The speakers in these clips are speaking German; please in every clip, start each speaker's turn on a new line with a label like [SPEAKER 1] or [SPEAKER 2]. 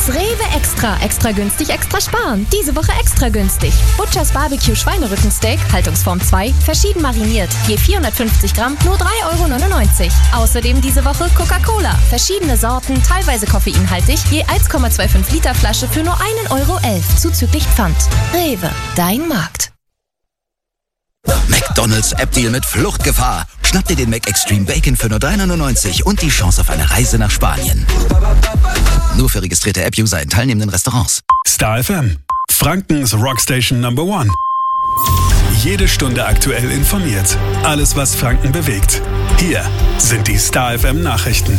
[SPEAKER 1] Das Rewe Extra. Extra günstig, extra sparen. Diese Woche extra günstig. Butchers Barbecue Schweinerückensteak, Haltungsform 2, verschieden mariniert. Je 450 Gramm, nur 3,99 €. Außerdem diese Woche Coca-Cola. Verschiedene Sorten, teilweise koffeinhaltig, je 1,25 Liter Flasche für nur 1,11 € zuzüglich Pfand. Rewe, dein Markt.
[SPEAKER 2] McDonald's App-Deal mit Fluchtgefahr. Schnapp dir den Mac Extreme Bacon für nur 3,99 € und die Chance auf eine Reise nach Spanien. Nur für registrierte App-User in teilnehmenden Restaurants.
[SPEAKER 3] Star FM, Frankens Rockstation Number 1. Jede Stunde aktuell informiert. Alles, was Franken bewegt. Hier sind die Star FM Nachrichten.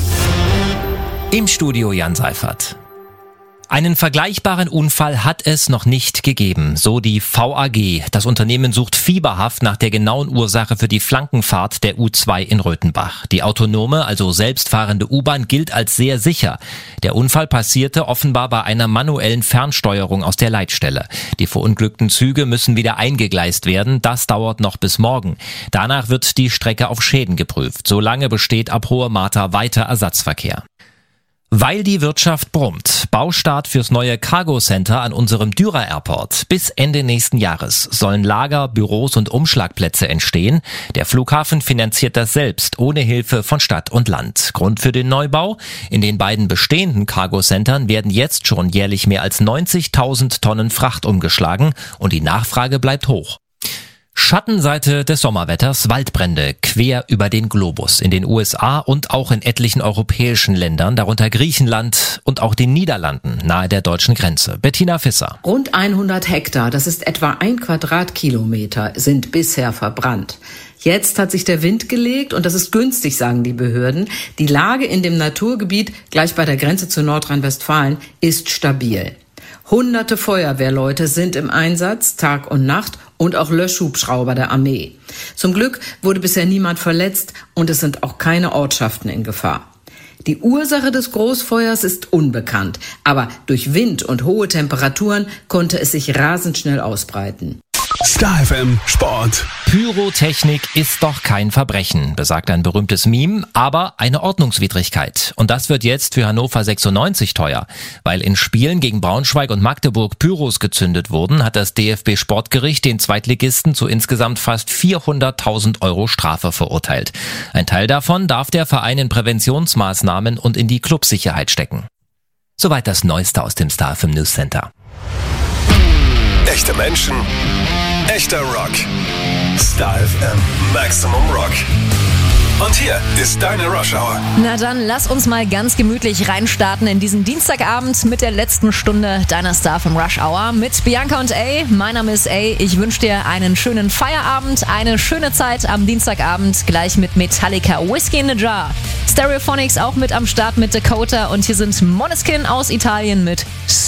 [SPEAKER 4] Im Studio Jan Seifert. Einen vergleichbaren Unfall hat es noch nicht gegeben, so die VAG. Das Unternehmen sucht fieberhaft nach der genauen Ursache für die Flankenfahrt der U2 in Röthenbach. Die autonome, also selbstfahrende U-Bahn gilt als sehr sicher. Der Unfall passierte offenbar bei einer manuellen Fernsteuerung aus der Leitstelle. Die verunglückten Züge müssen wieder eingegleist werden. Das dauert noch bis morgen. Danach wird die Strecke auf Schäden geprüft. Solange besteht ab Hohe Martha weiter Ersatzverkehr. Weil die Wirtschaft brummt. Baustart fürs neue Cargo Center an unserem Dürer Airport. Bis Ende nächsten Jahres sollen Lager, Büros und Umschlagplätze entstehen. Der Flughafen finanziert das selbst, ohne Hilfe von Stadt und Land. Grund für den Neubau? In den beiden bestehenden Cargo Centern werden jetzt schon jährlich mehr als 90.000 Tonnen Fracht umgeschlagen und die Nachfrage bleibt hoch. Schattenseite des Sommerwetters, Waldbrände quer über den Globus in den USA und auch in etlichen europäischen Ländern, darunter Griechenland und auch den Niederlanden nahe der deutschen Grenze. Bettina Visser.
[SPEAKER 5] Rund 100 Hektar, das ist etwa 1 Quadratkilometer, sind bisher verbrannt. Jetzt hat sich der Wind gelegt und das ist günstig, sagen die Behörden. Die Lage in dem Naturgebiet, gleich bei der Grenze zu Nordrhein-Westfalen, ist stabil. Hunderte Feuerwehrleute sind im Einsatz, Tag und Nacht, und auch Löschhubschrauber der Armee. Zum Glück wurde bisher niemand verletzt und es sind auch keine Ortschaften in Gefahr. Die Ursache des Großfeuers ist unbekannt, aber durch Wind und hohe Temperaturen konnte es sich rasend schnell ausbreiten.
[SPEAKER 3] Star FM Sport.
[SPEAKER 4] Pyrotechnik ist doch kein Verbrechen, besagt ein berühmtes Meme, aber eine Ordnungswidrigkeit. Und das wird jetzt für Hannover 96 teuer. Weil in Spielen gegen Braunschweig und Magdeburg Pyros gezündet wurden, hat das DFB-Sportgericht den Zweitligisten zu insgesamt fast 400.000 € Strafe verurteilt. Ein Teil davon darf der Verein in Präventionsmaßnahmen und in die Clubsicherheit stecken. Soweit das Neueste aus dem Star FM News Center.
[SPEAKER 3] Echte Menschen, echter Rock. Star FM Maximum Rock. Und hier ist deine Rush Hour.
[SPEAKER 1] Na dann, lass uns mal ganz gemütlich reinstarten in diesen Dienstagabend mit der letzten Stunde deiner Star FM Rush Hour mit Bianca und A. Mein Name ist A. Ich wünsche dir einen schönen Feierabend, eine schöne Zeit am Dienstagabend, gleich mit Metallica, Whiskey in a Jar. Stereophonics auch mit am Start mit Dakota und hier sind Måneskin aus Italien mit